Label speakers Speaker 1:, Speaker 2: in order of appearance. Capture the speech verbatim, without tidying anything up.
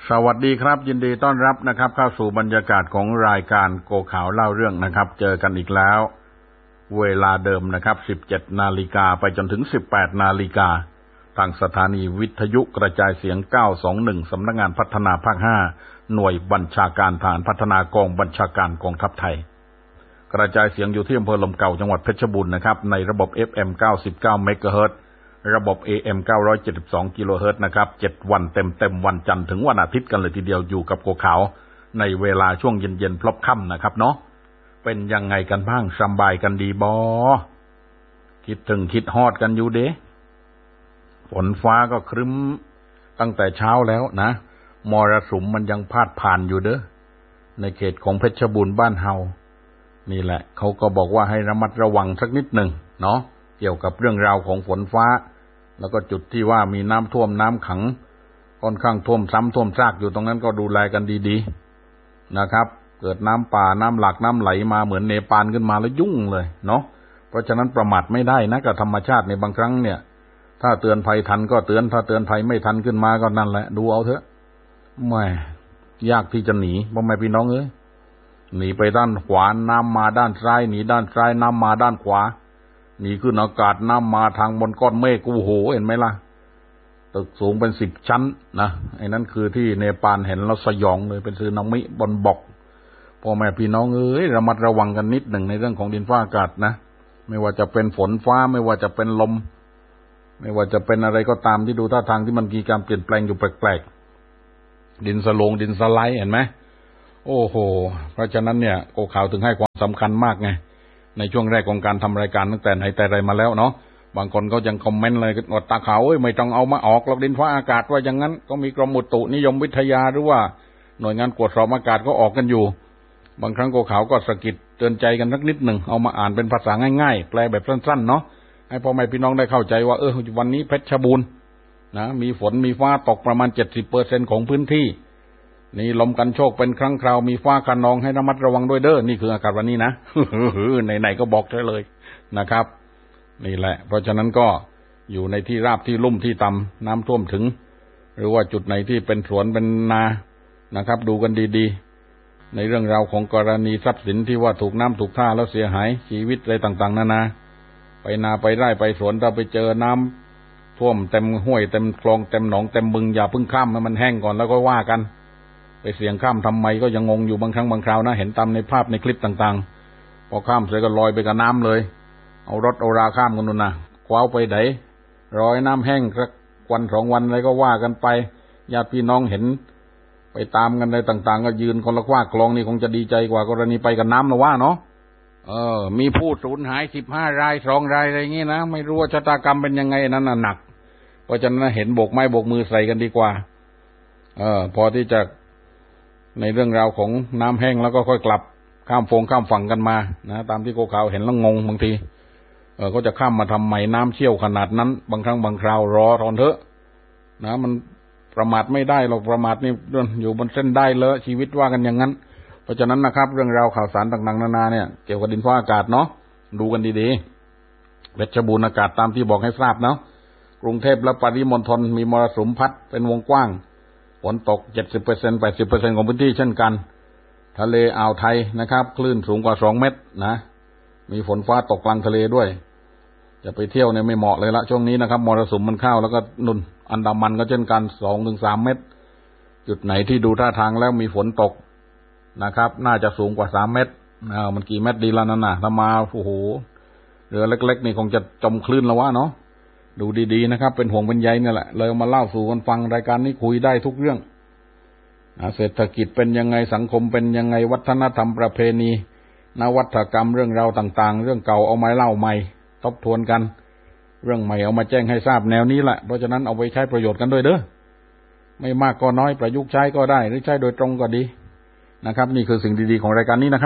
Speaker 1: สวัสดีครับยินดีต้อนรับนะครับเข้าสู่บรรยากาศของรายการโกข่าวเล่าเรื่องนะครับเจอกันอีกแล้วเวลาเดิมนะครับ สิบเจ็ดนาฬิกา ไปจนถึง สิบแปดนาฬิกา ทางสถานีวิทยุกระจายเสียงเก้าสองหนึ่งสำนักงานพัฒนาภาคห้าหน่วยบัญชาการฐานพัฒนากองบัญชาการกองทัพไทยกระจายเสียงอยู่ที่อำเภอลมเก่าจังหวัดเพชรบูรณ์นะครับในระบบ เอฟ เอ็ม เก้าสิบเก้า เมกะเฮิรตซ์ระบบ เอ เอ็ม เก้าร้อยเจ็ดสิบสอง กิโลเฮิรตซ์นะครับเจ็ดวันเต็มๆวันจันทร์ถึงวันอาทิตย์กันเลยทีเดียวอยู่กับโกข่าวในเวลาช่วงเย็นๆพลบค่ำนะครับเนาะเป็นยังไงกันบ้างสบายกันดีบ่คิดถึงคิดฮอดกันอยู่เด้ฝนฟ้าก็ครึ้มตั้งแต่เช้าแล้วนะมรสุมมันยังพาดผ่านอยู่เด้อในเขตของเพชรบูรณ์บ้านเฮานี่แหละเขาก็บอกว่าให้ระมัดระวังสักนิดหนึ่งเนาะเกี่ยวกับเรื่องราวของฝนฟ้าแล้วก็จุดที่ว่ามีน้ำท่วมน้ำขังค่อนข้างท่วมซ้ำท่วมซากอยู่ตรงนั้นก็ดูแลกันดีๆนะครับเกิดน้ำป่าน้ำหลากน้ำไหลมาเหมือนเนปาลขึ้นมาแล้วยุ่งเลยเนาะเพราะฉะนั้นประมาทไม่ได้นะกับธรรมชาติในบางครั้งเนี่ยถ้าเตือนภัยทันก็เตือนถ้าเตือนภัยไม่ทันขึ้นมาก็นั่นแหละดูเอาเถอะแหมยากที่จะหนีพ่อแม่พี่น้องเอ้ยหนีไปด้านขวาน้ำมาด้านซ้ายหนีด้านซ้ายน้ำมาด้านขวาหนีขึ้นอากาศน้ำมาทางบนก้อนเมฆโอ้โหเห็นไหมล่ะตึกสูงเป็นสิบชั้นนะไอ้นั้นคือที่เนปาลเห็นแล้วสยองเลยเป็นสึนามิบนบกพ่อแม่พี่น้องเอ้ยระมัดระวังกันนิดหนึ่งในเรื่องของดินฟ้าอากาศนะไม่ว่าจะเป็นฝนฟ้าไม่ว่าจะเป็นลมไม่ว่าจะเป็นอะไรก็ตามที่ดูท่าทางที่มันมีการเปลี่ยนแปลงอยู่แปลกๆดินสลงดินสไลด์เห็นไหมโอ้โหเพราะฉะนั้นเนี่ยโกข่าวถึงให้ความสำคัญมากไงในช่วงแรกของการทำรายการตั้งแต่ไหนแต่ไรมาแล้วเนาะบางคนก็ยังคอมเมนต์เลยว่าตาขาวเอ้ยไม่ต้องเอามาออกหรอกดินฟ้าอากาศว่าอย่างนั้นก็มีกรมอุตุนิยมวิทยาหรือว่าหน่วยงานตรวจสอบอากาศก็ออกกันอยู่บางครั้งโกข่าวก็สะกิดเตือนใจกันสักนิดหนึ่งเอามาอ่านเป็นภาษาง่ายๆแปลแบบสั้นๆเนาะให้พ่อแม่พี่น้องได้เข้าใจว่าเออวันนี้เพชรบูรณ์นะมีฝนมีฟ้าตกประมาณ เจ็ดสิบเปอร์เซ็นต์ ของพื้นที่นี่ลมกันโชคเป็นครั้งคราวมีฟ้าคะนองให้ระมัดระวังด้วยเด้อนี่คืออากาศวันนี้นะ ไหนๆก็บอกได้เลยนะครับนี่แหละเพราะฉะนั้นก็อยู่ในที่ราบที่ลุ่มที่ต่ำน้ำท่วมถึงหรือว่าจุดไหนที่เป็นสวนเป็นนานะครับดูกันดีๆในเรื่องราวของกรณีทรัพย์สินที่ว่าถูกน้ำถูกท่าแล้วเสียหายชีวิตอะไรต่างๆนานาไปนาไปไร่ไปสวนถ้าไปเจอน้ำท่วมเต็มห้วยเต็มคลองเต็มหนองเต็มบึงอย่าเพิ่งข้ามให้มันแห้งก่อนแล้วก็ว่ากันไปเสี่ยงข้ามทำไมก็ยังงงอยู่บางครั้งบางคราวนะเห็นตามในภาพในคลิปต่างๆพอข้ามเสร็จก็ลอยไปกับน้ำเลยเอารถเอาราข้ามกันนู่นนะคว้าไปไหนรอยน้ำแห้งสักวันสองวันอะไรก็ว่ากันไปญาติพี่น้องเห็นไปตามกันอะไรต่างๆก็ยืนคนละคว้าคลองนี่คงจะดีใจกว่ากรณีไปกับน้ำนะว่าเนาะเออมีผู้สูญหายสิบห้ารายสองรายอะไรอย่างงี้นะไม่รู้ว่าชะตากรรมเป็นยังไงนั้นน่ะหนักเพราะฉะนั้นเห็นโบกไม้โบกมือใส่กันดีกว่าเออพอที่จะในเรื่องราวของน้ำแห้งแล้วก็ค่อยกลับข้ามฟงข้ามฝั่งกันมานะตามที่โกข่าวเห็นแล้วงงบางทีเออก็จะข้ามมาทำไมน้ำเชี่ยวขนาดนั้นบางครั้งบางคราวรอทอนเถอะนะมันประมาทไม่ได้หรอกประมาทนี่อยู่บนเส้นได้เลอะชีวิตว่ากันอย่างนั้นเพราะฉะนั้นนะครับเรื่องราวข่าวสารต่างๆนานาเนี่ยเกี่ยวกับดินฟ้าอากาศเนาะดูกันดีๆเพชรบูรณ์อากาศตามที่บอกให้ทราบเนาะกรุงเทพและปริมณฑลมีมรสุมพัดเป็นวงกว้างฝนตก เจ็ดสิบเปอร์เซ็นต์ แปดสิบเปอร์เซ็นต์ ของพื้นที่เช่นกันทะเลอ่าวไทยนะครับคลื่นสูงกว่าสองเมตรนะมีฝนฟ้าตกกลางทะเลด้วยจะไปเที่ยวเนี่ยไม่เหมาะเลยละช่วงนี้นะครับมรสุมมันเข้าแล้วก็นุ่นอันดามันก็เช่นกัน สองถึงสาม เมตรจุดไหนที่ดูท่าทางแล้วมีฝนตกนะครับน่าจะสูงกว่าสามเมตรอ้าวมันกี่เมตรดีละนั่นน่ะถ้ามาโอ้โหเรือเล็กๆนี่คงจะจมคลื่นแล้ววะเนาะดูดีๆนะครับเป็นห่วงเป็นใยนี่แหละเลยมาเล่าสู่กันฟังรายการนี้คุยได้ทุกเรื่องเศรษฐกิจเป็นยังไงสังคมเป็นยังไงวัฒนธรรมประเพณีนวัตกรรมเรื่องราวต่างๆเรื่องเก่าเอามาเล่าใหม่ทบทวนกันเรื่องใหม่เอามาแจ้งให้ทราบแนวนี้แหละเพราะฉะนั้นเอาไว้ใช้ประโยชน์กันด้วยเด้อไม่มากก็น้อยประยุกต์ใช้ก็ได้หรือใช้โดยตรงก็ดีนะครับนี่คือสิ่งดีๆของรายการนี้นะครับ